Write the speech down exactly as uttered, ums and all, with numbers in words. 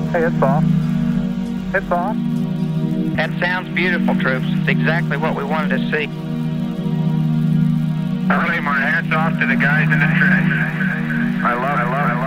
Hey, it's off. It's off. That sounds beautiful, troops. It's exactly what we wanted to see. Early, my hats off to the guys in the trench. I love, I love, I love.